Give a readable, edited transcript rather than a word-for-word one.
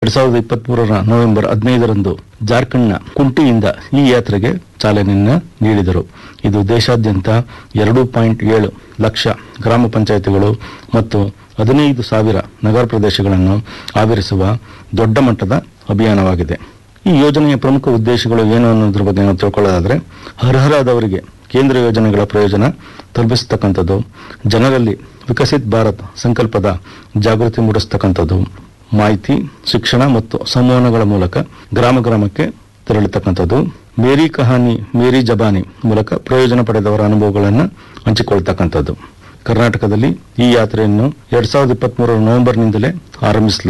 2023 November 15ರಂದು ಜಾರ್ಖಂಡ್ನ ಕುಂಟಿಯಿಂದ ಈ ಯಾತ್ರೆಗೆ ಚಾಲನೆಯನ್ನ ನೀಡಿದರು. ಇದು ದೇಶಾದ್ಯಂತ 2.7 ಲಕ್ಷ ಗ್ರಾಮ ಪಂಚಾಯಿತಿಗಳು ಮತ್ತು 15,000 ನಗರ ಪ್ರದೇಶಗಳನ್ನು ಆವರಿಸುವ ದೊಡ್ಡ ಮಟ್ಟದ ಅಭಿಯಾನವಾಗಿದೆ. ಈ ಯೋಜನೆಯ ಪ್ರಮುಖ ಉದ್ದೇಶಗಳು ಏನು ಅನ್ನೋದ್ರ ಬಗ್ಗೆ ನಾವು ತಿಳ್ಕೊಳ್ಳೋದಾದ್ರೆ, ಅರ್ಹರಾದವರಿಗೆ ಕೇಂದ್ರ ಯೋಜನೆಗಳ ಪ್ರಯೋಜನ ತಲುಪಿಸತಕ್ಕಂಥದ್ದು, ಜನರಲ್ಲಿ ವಿಕಸಿತ್ ಭಾರತ್ ಸಂಕಲ್ಪದ ಜಾಗೃತಿ ಮೂಡಿಸತಕ್ಕಂಥದ್ದು, ಮಾಹಿತಿ, ಶಿಕ್ಷಣ ಮತ್ತು ಸಂವಹನಗಳ ಮೂಲಕ ಗ್ರಾಮಕ್ಕೆ ತೆರಳತಕ್ಕಂಥದ್ದು, ಮೇರಿ ಕಹಾನಿ ಮೇರಿ ಜಬಾನಿ ಮೂಲಕ ಪ್ರಯೋಜನ ಪಡೆದವರ ಅನುಭವಗಳನ್ನು ಹಂಚಿಕೊಳ್ತಕ್ಕಂಥದ್ದು. ಕರ್ನಾಟಕದಲ್ಲಿ ಈ ಯಾತ್ರೆಯನ್ನು 2023 ನವೆಂಬರ್ನಿಂದಲೇ ಆರಂಭಿಸಲಾಗಿದೆ.